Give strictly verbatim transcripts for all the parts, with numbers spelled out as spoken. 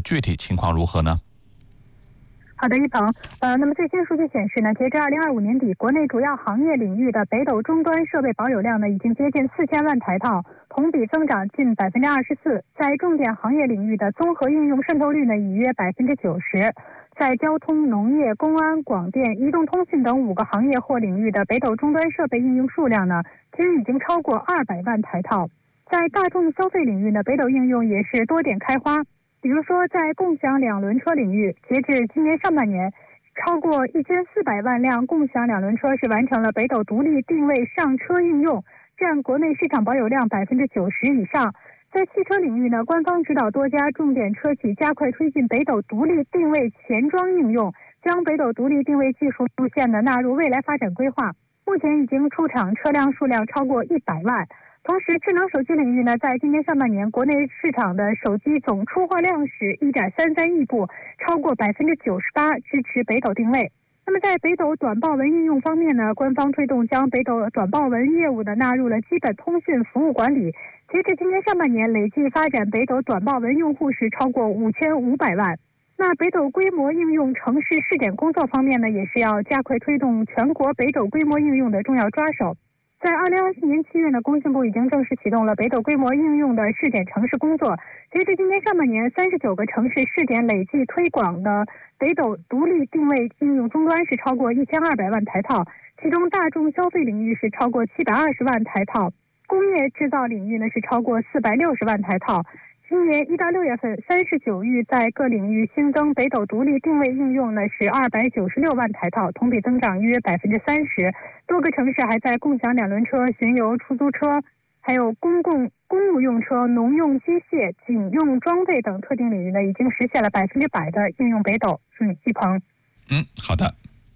具体情况如何呢？ 好的，一鹏，呃，那么最新数据显示呢，截至二零二五年底，国内主要行业领域的北斗终端设备保有量呢，已经接近四千万台套，同比增长近百分之二十四。在重点行业领域的综合应用渗透率呢，已约百分之九十。在交通、农业、公安、广电、移动通信等五个行业或领域的北斗终端设备应用数量呢，其实已经超过二百万台套。在大众消费领域呢，北斗应用也是多点开花。比如说，在共享两轮车领域，截至今年上半年，超过一千四百万辆共享两轮车是完成了北斗独立定位上车应用，占国内市场保有量百分之九十以上。在汽车领域呢，官方指导多家重点车企加快推进北斗独立定位前装应用，将北斗独立定位技术路线呢纳入未来发展规划。目前已经出厂车辆数量超过一百万。同时，智能手机领域呢，在今年上半年，国内市场的手机总出货量是一点三三亿部，超过百分之九十八支持北斗定位。那么，在北斗短报文应用方面呢，官方推动将北斗短报文业务呢纳入了基本通讯服务管理。截至今年上半年，累计发展北斗短报文用户是超过五千五百万。那北斗规模应用城市试点工作方面呢，也是要加快推动全国北斗规模应用的重要抓手。在二零二四年七月呢，工信部已经正式启动了北斗规模应用的试点城市工作。截至今年上半年，三十九个城市试点累计推广的北斗独立定位应用终端是超过一千二百万台套，其中大众消费领域是超过七百二十万台套，工业制造领域呢是超过四百六十万台套。今年一到六月份，三十九域在各领域新增北斗独立定位应用呢是二百九十六万台套，同比增长约百分之三十。多个城市还在共享两轮车、巡游出租车，还有公共公务用车、农用机械、警用装备等特定领域呢，已经实现了百分之百的应用北斗。嗯，一鹏。 嗯，好的。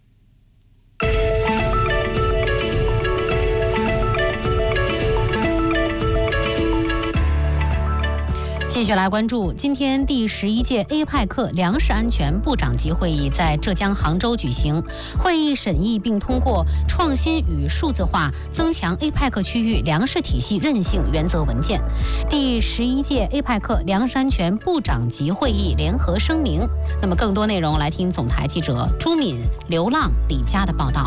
继续来关注，今天第十一届 A P E C 粮食安全部长级会议在浙江杭州举行。会议审议并通过创新与数字化增强 A P E C 区域粮食体系韧性原则文件。第十一届 A P E C 粮食安全部长级会议联合声明。那么更多内容来听总台记者朱敏、刘浪、李佳的报道。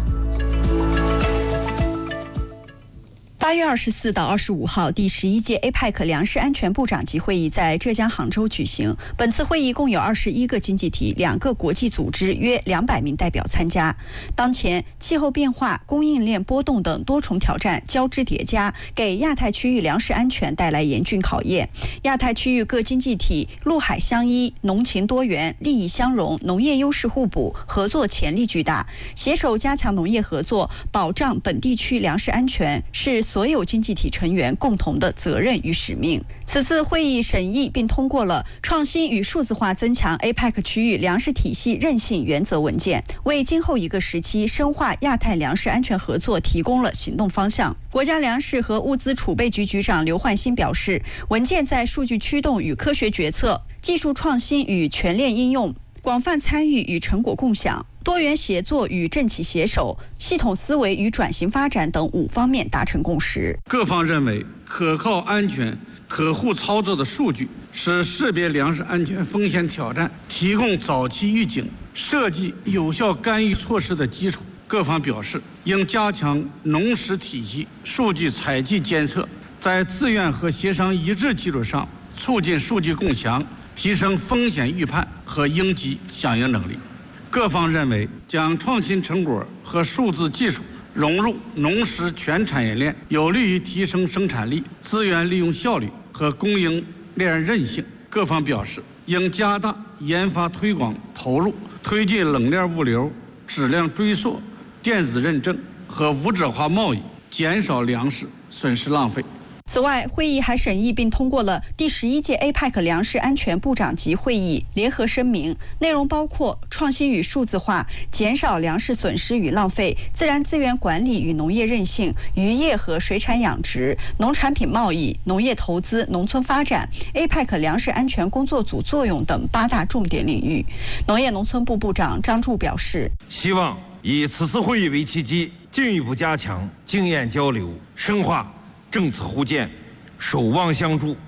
八月二十四到二十五号，第十一届 A P E C 粮食安全部长级会议在浙江杭州举行。本次会议共有二十一个经济体、两个国际组织，约两百名代表参加。当前，气候变化、供应链波动等多重挑战交织叠加，给亚太区域粮食安全带来严峻考验。亚太区域各经济体陆海相依，农情多元，利益相融，农业优势互补，合作潜力巨大。携手加强农业合作，保障本地区粮食安全，是所有经济体成员共同的责任与使命。此次会议审议并通过了创新与数字化增强 A P E C 区域粮食体系韧性原则文件，为今后一个时期深化亚太粮食安全合作提供了行动方向。国家粮食和物资储备局局长刘焕新表示，文件在数据驱动与科学决策、技术创新与全链应用、广泛参与与成果共享、多元协作与政企携手、系统思维与转型发展等五方面达成共识。 各方认为，可靠、安全、可互操作的数据是识别粮食安全风险挑战、提供早期预警、设计有效干预措施的基础。各方表示，应加强农食体系数据采集监测，在自愿和协商一致基础上，促进数据共享，提升风险预判和应急响应能力。各方认为，将创新成果和数字技术融入农食全产业链，有利于提升生产力、资源利用效率和供应链韧性。各方表示，应加大研发推广投入，推进冷链物流、质量追溯、电子认证和无纸化贸易，减少粮食损失浪费。 此外，会议还审议并通过了第十一届 A P E C 粮食安全部长级会议联合声明，内容包括创新与数字化、减少粮食损失与浪费、自然资源管理与农业韧性、渔业和水产养殖、农产品贸易、农业投资、农村发展、A P E C 粮食安全工作组作用等八大重点领域。农业农村部部长张柱表示， 希望以此次会议为契机，进一步加强经验交流，深化政策互鉴，守望相助，